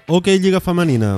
Hoquei Lliga Femenina.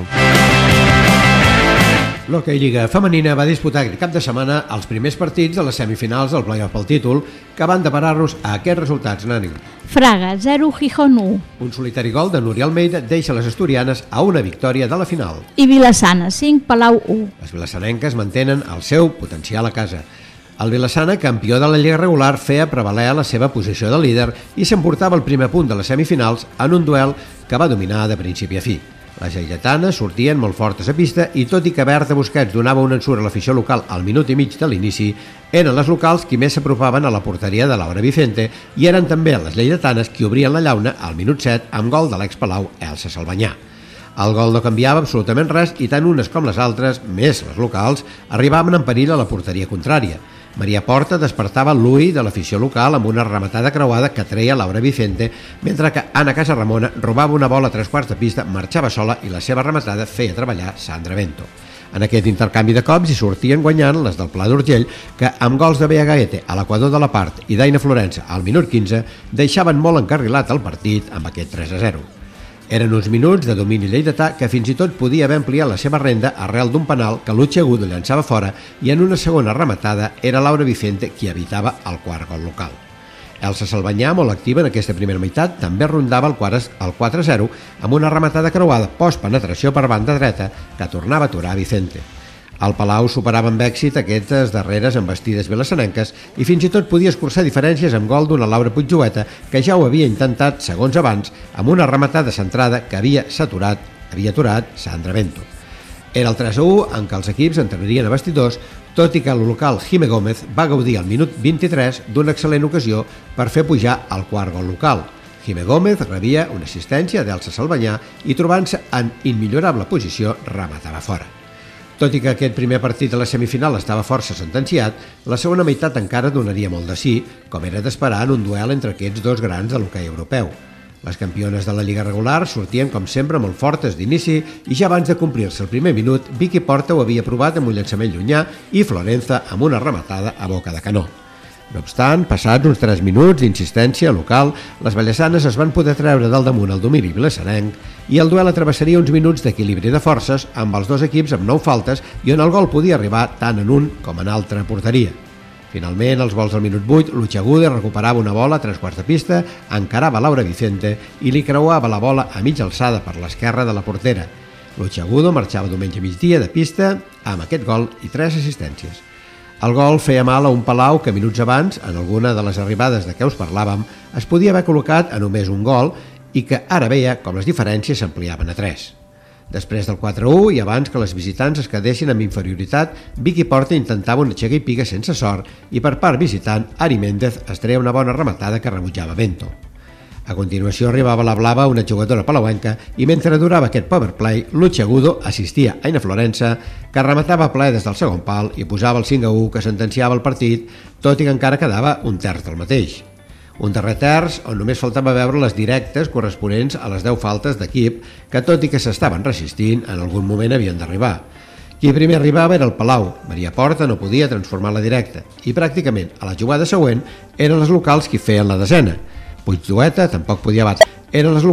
L'Hoquei Lliga Femenina va disputar aquest cap de setmana els primers partits de les semifinals del play-off pel títol, que van deparar-nos a aquests resultats, Nani. Fraga 0, Gijón 1. Un solitari gol de Núria Almeida deixa les asturianes a una victòria de la final. I Vilassana 5, Palau 1. Les vilassanenques mantenen el seu potencial a casa. El Vilassana, campió de la Lliga regular, feia prevaler la seva posició de líder i s'emportava el primer punt de les semifinals en un duel que va dominar de principi a fi. Les lleidatanes sortien molt fortes a pista i, tot i que Berta Busquets donava un ensurt a l'afició local al minut i mig de l'inici, eren les locals qui més s'apropaven a la porteria de Laura Vicente i eren també les lleidatanes qui obrien la llauna al minut 7 amb gol de l'ex-Palau Elsa Salvanyà. El gol no canviava absolutament res i tant unes com les altres, més les locals, arribaven en perill a la porteria contrària. Maria Porta despertava l'ull de l'afició local amb una rematada creuada que treia Laura Vicente, mentre que Anna Casaramona robava una bola a 3/4 de pista, marxava sola i la seva rematada feia treballar Sandra Bento. En aquest intercanvi de cops hi sortien guanyant les del Pla d'Urgell, que amb gols de Bea Gaete a l'equador de la part i d'Aina Florença al minut 15 deixaven molt encarrilat el partit amb aquest 3-0. Eren uns minuts de domini lleidatà que fins i tot podia haver ampliat la seva renda arrel d'un penal que Luchi Agudo llançava fora i en una segona rematada era Laura Vicente qui evitava el quart gol local. Elsa Salvanyà, molt activa en aquesta primera meitat, també rondava el 4-0 amb una rematada creuada post-penetració per banda dreta que tornava a aturar Vicente. El Palau superava amb èxit aquestes darreres embestides vilassanenques i fins i tot podia escurçar diferències amb gol d'una Laura Puigjueta que ja ho havia intentat segons abans amb una rematada centrada que havia aturat Sandra Bento. Era el 3-1 en què els equips entrarien a vestidors, tot i que el local Jime Gómez va gaudir al minut 23 d'una excel·lent ocasió per fer pujar el quart gol local. Jime Gómez rebia una assistència d'Elsa Salvanyà i, trobant-se en immillorable posició, rematava fora. Tot i que aquest primer partit de la semifinal estava força sentenciat, la segona meitat encara donaria molt de sí, com era d'esperar en un duel entre aquests dos grans de l'hoquei europeu. Les campiones de la Lliga regular sortien, com sempre, molt fortes d'inici i ja abans de complir-se el primer minut, Vicky Porta ho havia provat amb un llançament llunyà i Florenza amb una rematada a boca de canó. No obstant, passats uns 3 minuts d'insistència local, les vallesanes es van poder treure del damunt el domini vilassanenc i el duel travessaria uns minuts d'equilibri de forces amb els dos equips amb 9 faltes i on el gol podia arribar tant en un com en altra porteria. Finalment, als gols del minut 8, Luchi Agudo recuperava una bola a 3/4 de pista, encarava Laura Vicente i li creuava la bola a mitja alçada per l'esquerra de la portera. Luchi Agudo marxava diumenge a migdia de pista amb aquest gol i 3 assistències. El gol feia mal a un Palau que minuts abans, en alguna de les arribades de què us parlàvem, es podia haver col·locat a només un gol i que ara veia com les diferències s'ampliaven a 3. Després del 4-1 i abans que les visitants es quedessin amb inferioritat, Vicky Porta intentava una xega i piga sense sort i per part visitant, Ari Méndez es treia una bona rematada que rebutjava Bento. A continuació arribava la blava, una jugadora palauenca, i mentre durava aquest power play, Luchi Agudo assistia a Aina Florença, que rematava ple des del segon pal i posava el 5-1 que sentenciava el partit, tot i que encara quedava un terç del mateix. Un darrer terç on només faltava veure les directes corresponents a les 10 faltes d'equip que, tot i que s'estaven resistint, en algun moment havien d'arribar. Qui primer arribava era el Palau. Maria Porta no podia transformar la directa i pràcticament a la jugada següent eren les locals qui feien la desena. Puigjueta tampoc podia batre. Eren les